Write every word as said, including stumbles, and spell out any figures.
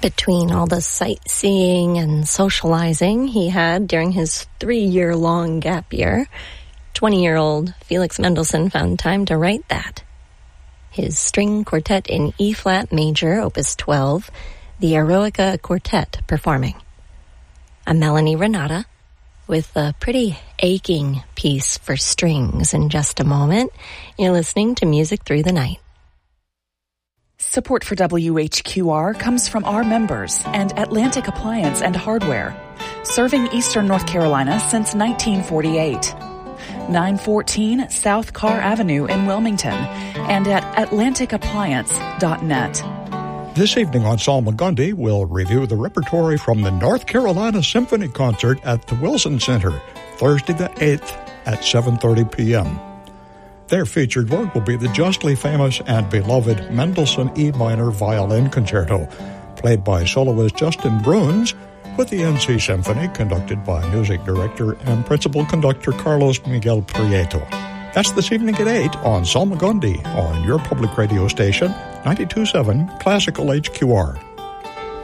Between all the sightseeing and socializing he had during his three-year-long gap year, twenty-year-old Felix Mendelssohn found time to write that. His string quartet in E-flat major, opus twelve, the Eroica Quartet performing. I'm Melanie Renata with a pretty aching piece for strings in just a moment. You're listening to Music Through the Night. Support for W H Q R comes from our members and Atlantic Appliance and Hardware, serving Eastern North Carolina since nineteen forty-eight. nine fourteen South Carr Avenue in Wilmington and at atlantic appliance dot net. This evening on Salmagundi, we'll review the repertoire from the North Carolina Symphony Concert at the Wilson Center, Thursday the eighth at seven thirty p.m. Their featured work will be the justly famous and beloved Mendelssohn E minor violin concerto, played by soloist Justin Bruns, with the N C Symphony conducted by music director and principal conductor Carlos Miguel Prieto. That's this evening at eight on Salmagundi on your public radio station, ninety-two point seven Classical H Q R.